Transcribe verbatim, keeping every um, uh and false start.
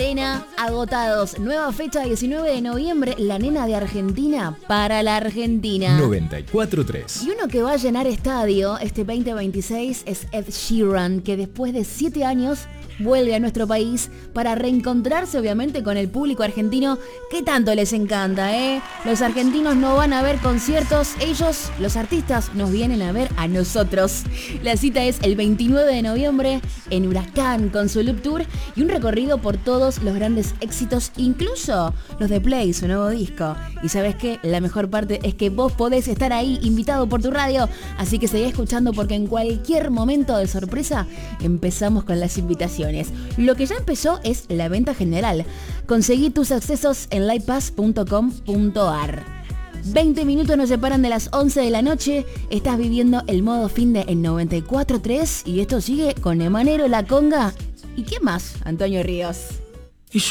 Arena, agotados. Nueva fecha diecinueve de noviembre, La Nena de Argentina para la Argentina. noventa y cuatro tres. Y uno que va a llenar estadio este veinte veintiséis es Ed Sheeran, que después de siete años vuelve a nuestro país para reencontrarse obviamente con el público argentino que tanto les encanta, ¿eh? Los argentinos no van a ver conciertos, ellos, los artistas, nos vienen a ver a nosotros. La cita es el veintinueve de noviembre en Huracán con su Loop Tour y un recorrido por todos los grandes éxitos, incluso los de Play, su nuevo disco. Y ¿sabes qué? La mejor parte es que vos podés estar ahí invitado por tu radio, así que seguí escuchando porque en cualquier momento de sorpresa empezamos con las invitaciones. Lo que ya empezó es la venta general. Conseguí tus accesos en livepass punto com punto ar. veinte minutos nos separan de las once de la noche. Estás viviendo el modo finde en noventa y cuatro tres y esto sigue con Emanero, La Conga. ¿Y qué más? Antonio Ríos.